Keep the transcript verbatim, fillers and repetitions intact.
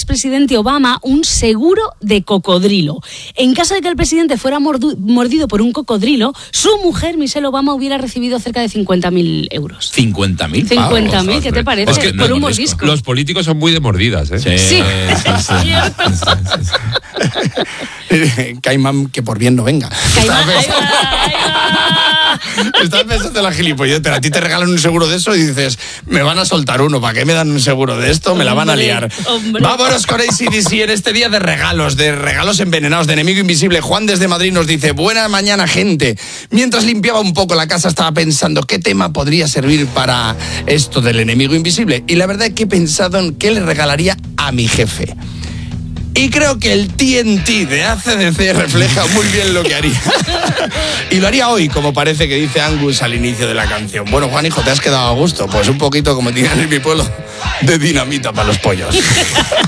expresidente Obama un seguro de cocodrilo. En caso de que el presidente fuera mordu- mordido por un cocodrilo, su mujer, Michelle Obama, hubiera recibido cerca de cincuenta mil euros. ¿cincuenta mil? cincuenta mil, ¿qué te parece? Es que por no, un no, mordisco. Los políticos son muy de mordidas, ¿eh? Sí, Sí, sí, sí. cierto. Caimán, que por bien no venga. Caimán, ahí va, ahí va. Estás pensando en la gilipollez, pero a ti te regalan un seguro de eso y dices, me van a soltar uno, ¿para qué me dan un seguro de esto? Me la van a Hombre, liar. hombre. Vámonos con A C D C en este día de regalos, de regalos envenenados, de enemigo invisible. Juan desde Madrid nos dice, buena mañana, gente. Mientras limpiaba un poco la casa estaba pensando qué tema podría servir para esto del enemigo invisible. Y la verdad es que he pensado en qué le regalaría a mi jefe. Y creo que el T N T de A C D C refleja muy bien lo que haría. Y lo haría hoy, como parece que dice Angus al inicio de la canción. Bueno, Juan, hijo, ¿te has quedado a gusto? Pues un poquito, como tiran en mi pueblo, de dinamita para los pollos.